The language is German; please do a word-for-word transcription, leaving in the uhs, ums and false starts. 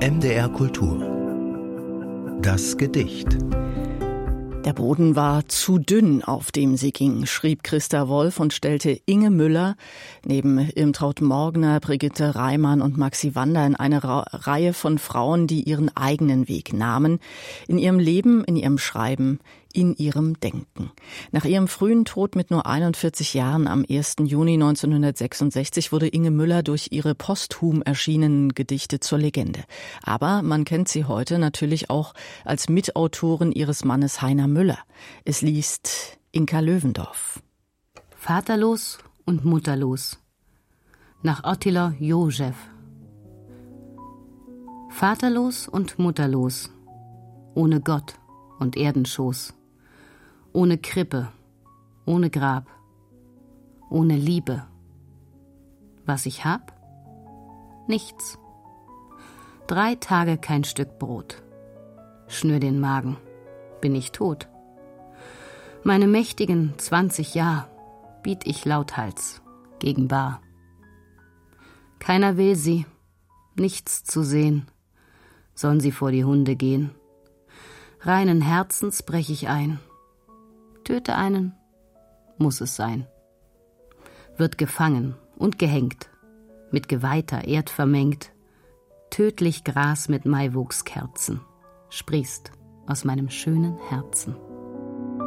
M D R Kultur. Das Gedicht. Der Boden war zu dünn, auf dem sie ging, schrieb Christa Wolf und stellte Inge Müller neben Irmtraut Morgner, Brigitte Reimann und Maxi Wander in eine Ra- Reihe von Frauen, die ihren eigenen Weg nahmen, in ihrem Leben, in ihrem Schreiben, in ihrem Denken. Nach ihrem frühen Tod mit nur einundvierzig Jahren am ersten Juni neunzehnhundertsechsundsechzig wurde Inge Müller durch ihre posthum erschienenen Gedichte zur Legende. Aber man kennt sie heute natürlich auch als Mitautorin ihres Mannes Heiner Müller. Es liest Inka Löwendorf. Vaterlos und mutterlos. Nach Attila Joseph. Vaterlos und mutterlos. Ohne Gott und Erdenschoß. Ohne Krippe, ohne Grab, ohne Liebe. Was ich hab? Nichts. Drei Tage kein Stück Brot. Schnür den Magen, bin ich tot. Meine mächtigen zwanzig Jahr biet ich lauthals gegen Bar. Keiner will sie, nichts zu sehen, sollen sie vor die Hunde gehen. Reinen Herzens brech ich ein. Töte einen, muss es sein. Wird gefangen und gehängt, mit geweihter Erd vermengt, tödlich Gras mit Maiwuchskerzen, sprießt aus meinem schönen Herzen.